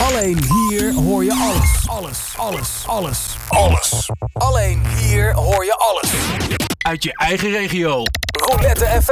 Alleen hier hoor je alles. Alleen hier hoor je alles. Uit je eigen regio. Roulette FM.